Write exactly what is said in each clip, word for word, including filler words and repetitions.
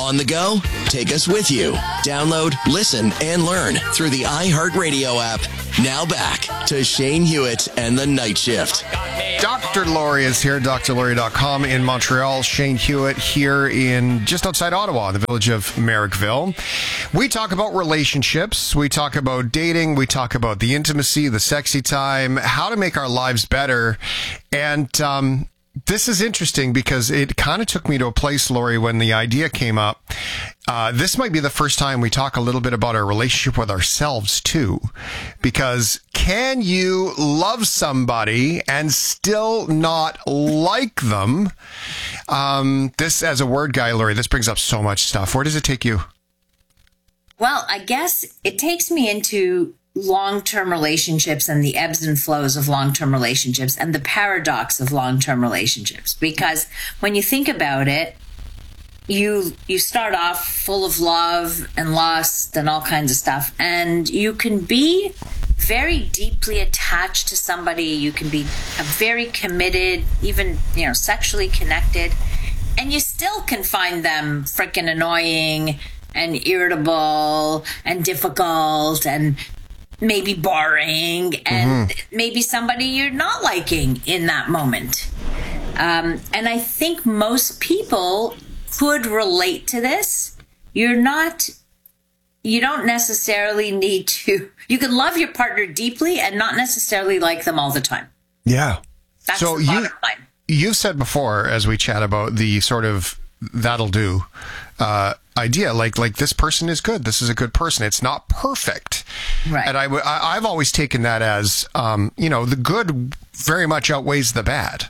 On the go? Take us with you. Download, listen, and learn through the iHeartRadio app. Now back to Shane Hewitt and the Night Shift. Doctor Laurie is here, D R Laurie dot com in Montreal. Shane Hewitt here in just outside Ottawa, the village of Merrickville. We talk about relationships. We talk about dating. We talk about the intimacy, the sexy time, how to make our lives better. And um, this is interesting because it kind of took me to a place, Laurie, when the idea came up. Uh, this might be the first time we talk a little bit about our relationship with ourselves, too. Because can you love somebody and still not like them? Um, this, as a word guy, Laurie, this brings up so much stuff. Where does it take you? Well, I guess it takes me into long-term relationships and the ebbs and flows of long-term relationships and the paradox of long-term relationships. Because when you think about it, you you start off full of love and lust and all kinds of stuff, and you can be very deeply attached to somebody. You can be very committed, even, you know, sexually connected, and you still can find them freaking annoying and irritable and difficult and maybe boring and mm-hmm. maybe somebody you're not liking in that moment. Um, and I think most people could relate to this. You're not, you don't necessarily need to, you can love your partner deeply and not necessarily like them all the time. Yeah. That's so the you, bottom line. You've said before, as we chat about the sort of that'll do uh, idea, like, like this person is good. This is a good person. It's not perfect. Right. And I, I, I've always taken that as, um, you know, the good very much outweighs the bad.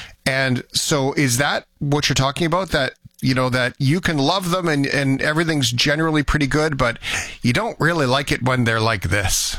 And so is that what you're talking about? That, you know, that you can love them and, and everything's generally pretty good, but you don't really like it when they're like this.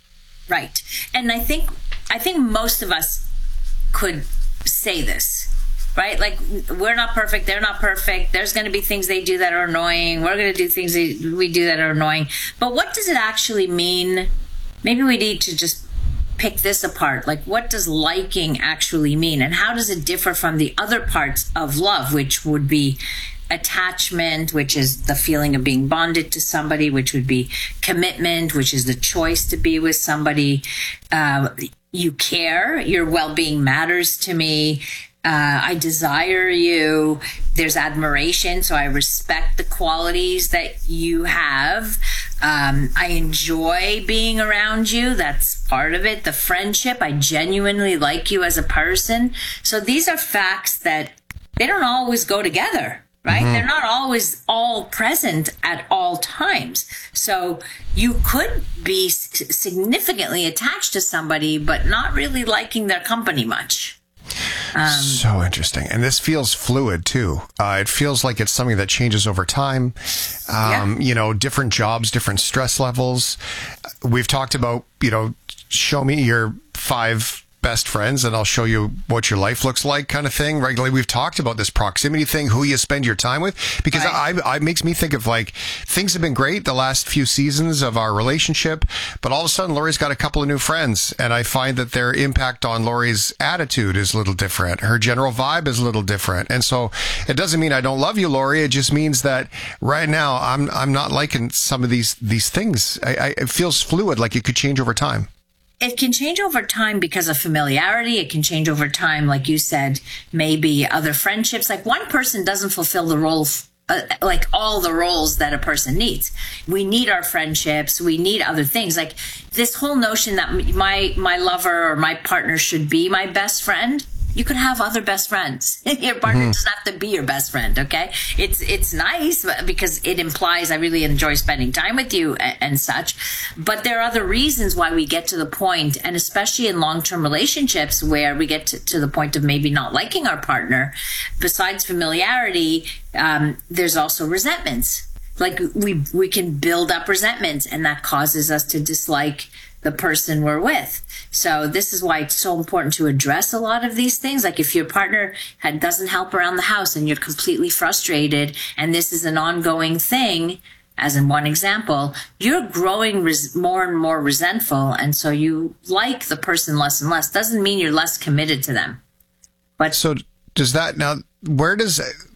Right. And I think, I think most of us could say this, right? Like, we're not perfect. They're not perfect. There's going to be things they do that are annoying. We're going to do things that we do that are annoying. But what does it actually mean? Maybe we need to just pick this apart. Like, what does liking actually mean? And how does it differ from the other parts of love, which would be attachment, which is the feeling of being bonded to somebody, which would be commitment, which is the choice to be with somebody. Uh, you care, your well-being matters to me. Uh, I desire you. There's admiration, so I respect the qualities that you have. Um, I enjoy being around you. That's part of it. The friendship, I genuinely like you as a person. So these are facts that they don't always go together, right? Mm-hmm. They're not always all present at all times. So you could be significantly attached to somebody, but not really liking their company much. Um, so interesting. And this feels fluid too. Uh, it feels like it's something that changes over time. Um, yeah. You know, different jobs, different stress levels. We've talked about, you know, show me your five best friends and I'll show you what your life looks like kind of thing. Regularly, we've talked about this proximity thing, who you spend your time with, because right. I, I it makes me think of like things have been great the last few seasons of our relationship, but all of a sudden Laurie's got a couple of new friends and I find that their impact on Laurie's attitude is a little different. Her general vibe is a little different. And so it doesn't mean I don't love you, Laurie. It just means that right now I'm I'm not liking some of these these things. I, I, it feels fluid, like it could change over time. It can change over time because of familiarity. It can change over time, like you said, maybe other friendships. Like, one person doesn't fulfill the role, uh, like all the roles that a person needs. We need our friendships. We need other things. Like, this whole notion that my my lover or my partner should be my best friend. You could have other best friends. Your partner mm-hmm. doesn't have to be your best friend, okay? It's it's nice because it implies I really enjoy spending time with you and, and such. But there are other reasons why we get to the point, and especially in long-term relationships where we get to, to the point of maybe not liking our partner. Besides familiarity, um, there's also resentments. Like, we we can build up resentments, and that causes us to dislike the person we're with. So this is why it's so important to address a lot of these things. Like, if your partner had, doesn't help around the house and you're completely frustrated and this is an ongoing thing, as in one example, you're growing res- more and more resentful. And so you like the person less and less. Doesn't mean you're less committed to them. But so does that now, where does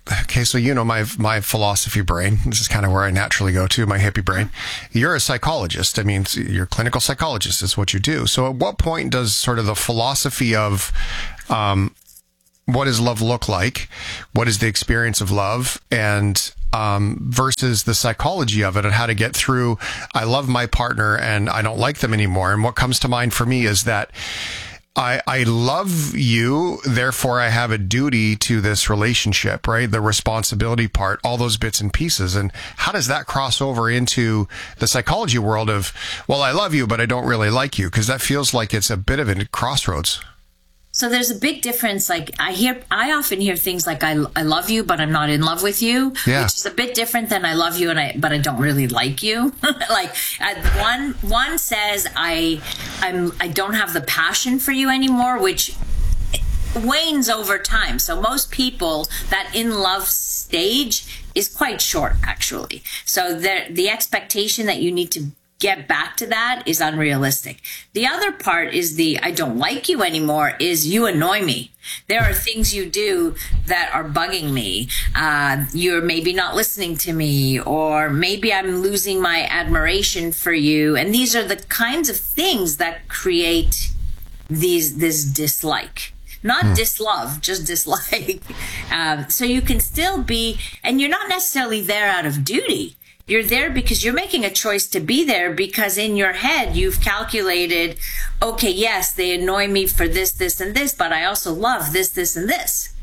okay, so you know my my philosophy brain. This is kind of where I naturally go to, my hippie brain. You're a psychologist. I mean, you're a clinical psychologist is what you do. So at what point does sort of the philosophy of um, what does love look like? What is the experience of love? And um, versus the psychology of it and how to get through, I love my partner and I don't like them anymore. And what comes to mind for me is that I, I love you, therefore I have a duty to this relationship, right? The responsibility part, all those bits and pieces. And how does that cross over into the psychology world of, well, I love you, but I don't really like you? Because that feels like it's a bit of a crossroads. So there's a big difference. Like I hear, I often hear things like, I, I love you, but I'm not in love with you, yeah. which is a bit different than I love you, and I, but I don't really like you. Like uh, one, one says I, I'm, I don't have the passion for you anymore, which wanes over time. So most people, that in love stage is quite short, actually. So the, the expectation that you need to get back to that is unrealistic. The other part is the I don't like you anymore is you annoy me. There are things you do that are bugging me. Uh, you're maybe not listening to me, or maybe I'm losing my admiration for you. And these are the kinds of things that create these this dislike. Not mm. dislove, just dislike. Um, so you can still be, and you're not necessarily there out of duty. You're there because you're making a choice to be there, because in your head you've calculated, okay, yes, they annoy me for this, this, and this, but I also love this, this, and this.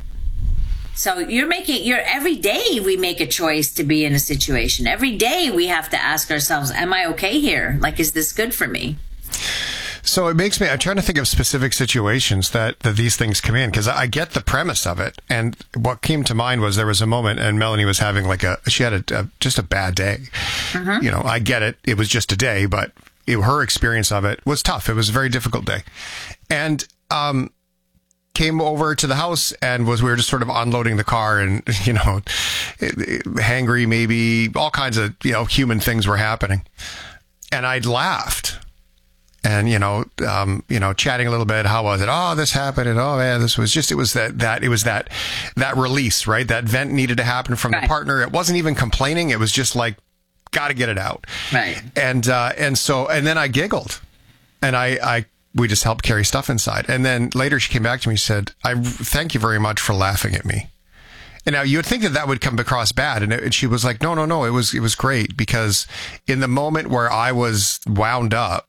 So you're making, you're every day we make a choice to be in a situation. Every day we have to ask ourselves, am I okay here? Like, is this good for me? So it makes me, I'm trying to think of specific situations that, that these things come in, because I get the premise of it. And what came to mind was there was a moment and Melanie was having like a, she had a, a just a bad day. Mm-hmm. You know, I get it. It was just a day, but it, her experience of it was tough. It was a very difficult day. And, um, came over to the house and was, we were just sort of unloading the car and, you know, hangry, maybe all kinds of, you know, human things were happening. And I'd laughed. And, you know, um, you know, chatting a little bit. How was it? Oh, this happened. And oh, yeah, this was just, it was that, that, it was that, that release, right? That vent needed to happen from right. the partner. It wasn't even complaining. It was just like, got to get it out. Right. And, uh, and so, and then I giggled and I, I, we just helped carry stuff inside. And then later she came back to me and said, I thank you very much for laughing at me. And now you would think that that would come across bad. And, it, and she was like, no, no, no, it was, it was great, because in the moment where I was wound up,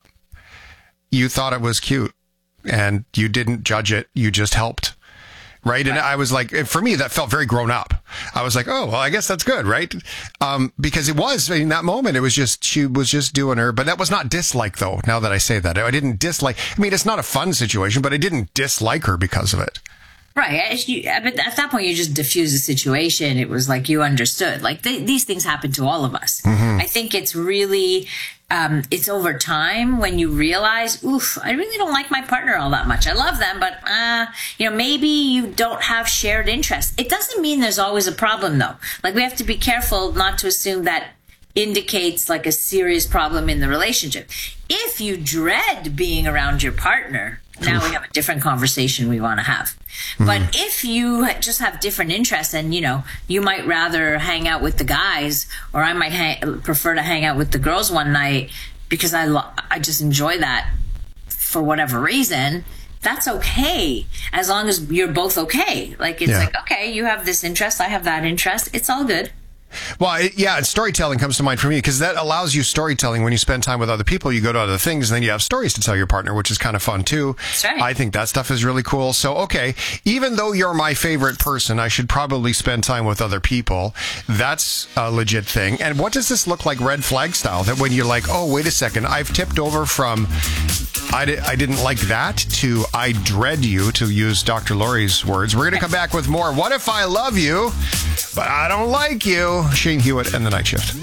you thought it was cute and you didn't judge it. You just helped. Right. And I was like, for me, that felt very grown up. I was like, oh, well, I guess that's good. Right. Um, because it was in that moment, it was just, she was just doing her, but that was not dislike though. Now that I say that, I didn't dislike, I mean, it's not a fun situation, but I didn't dislike her because of it. Right. But at that point, you just diffuse the situation. It was like you understood. Like th- these things happen to all of us. Mm-hmm. I think it's really, um, it's over time when you realize, oof, I really don't like my partner all that much. I love them, but, uh, you know, maybe you don't have shared interests. It doesn't mean there's always a problem, though. Like, we have to be careful not to assume that indicates like a serious problem in the relationship. If you dread being around your partner, now we have a different conversation we want to have. Mm. But if you just have different interests, and, you know, you might rather hang out with the guys, or I might ha- prefer to hang out with the girls one night because I lo- I just enjoy that for whatever reason, that's okay. As long as you're both okay. Like, it's yeah. like, okay, you have this interest, I have that interest. It's all good. Well, it, yeah, and storytelling comes to mind for me, because that allows you storytelling when you spend time with other people. You go to other things, and then you have stories to tell your partner, which is kind of fun, too. That's right. I think that stuff is really cool. So, okay, even though you're my favorite person, I should probably spend time with other people. That's a legit thing. And what does this look like red flag style? That when you're like, oh, wait a second, I've tipped over from I, di- I didn't like that to I dread you, to use Doctor Laurie's words. We're going to come back with more What If I Love You, But I Don't Like You? Shane Hewitt and the Night Shift.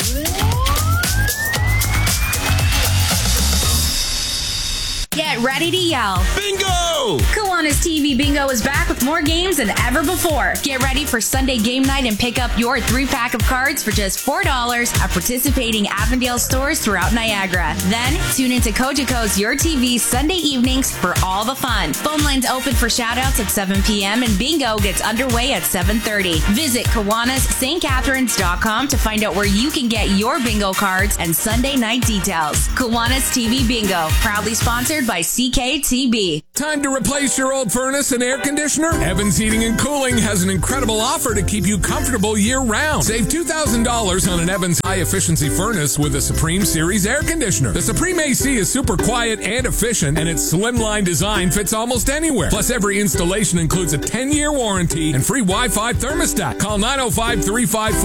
Get ready to yell. Bingo! Bingo! Kiwanis T V Bingo is back with more games than ever before. Get ready for Sunday game night and pick up your three-pack of cards for just four dollars at participating Avondale stores throughout Niagara. Then, tune into Cogeco's Your T V Sunday evenings for all the fun. Phone lines open for shoutouts at seven p.m. and Bingo gets underway at seven thirty. Visit Kiwanis St Catharines dot com to find out where you can get your bingo cards and Sunday night details. Kiwanis T V Bingo, proudly sponsored by C K T B. Time to replace your old furnace and air conditioner? Evans Heating and Cooling has an incredible offer to keep you comfortable year-round. Save two thousand dollars on an Evans high-efficiency furnace with a Supreme Series air conditioner. The Supreme A C is super quiet and efficient, and its slimline design fits almost anywhere. Plus, every installation includes a ten-year warranty and free Wi-Fi thermostat. Call nine oh five, three five four